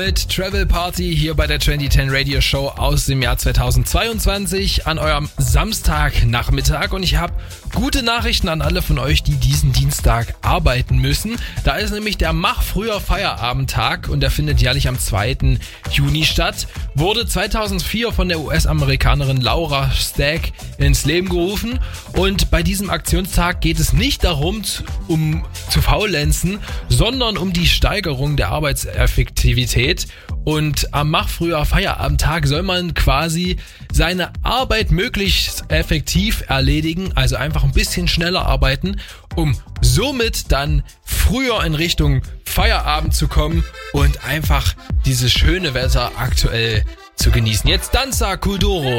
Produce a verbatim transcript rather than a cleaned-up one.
Mit Travel Party hier bei der zwanzig zehn Radio Show aus dem Jahr zweitausendzweiundzwanzig an eurem Samstagnachmittag, und ich habe gute Nachrichten an alle von euch, die diesen Dienstag arbeiten müssen. Da ist nämlich der Mach früher Feierabendtag, und der findet jährlich am zweiten Juni statt. Wurde zweitausendvier von der U S-Amerikanerin Laura Stack ins Leben gerufen, und bei diesem Aktionstag geht es nicht darum, um zu faulenzen, sondern um die Steigerung der Arbeitseffektivität. Und am Mach früher Feierabendtag soll man quasi seine Arbeit möglichst effektiv erledigen, also einfach ein bisschen schneller arbeiten, um somit dann früher in Richtung Feierabend zu kommen und einfach dieses schöne Wetter aktuell zu genießen. Jetzt Danza Kuduro.